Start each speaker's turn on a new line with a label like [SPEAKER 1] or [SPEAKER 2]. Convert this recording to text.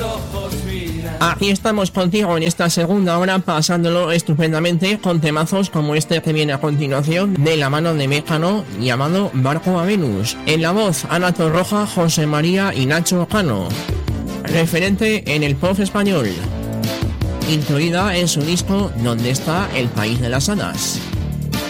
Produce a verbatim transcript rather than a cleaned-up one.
[SPEAKER 1] Aquí estamos contigo en esta segunda hora, pasándolo estupendamente con temazos como este que viene a continuación, de la mano de Mecano, llamado Barco a Venus. En la voz, Ana Torroja, José María y Nacho Cano. Referente en el pop español. Incluida en su disco ¿Dónde está el país de las hadas?